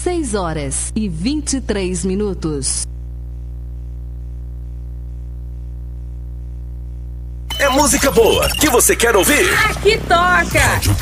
6h23. É música boa que você quer ouvir? Aqui toca!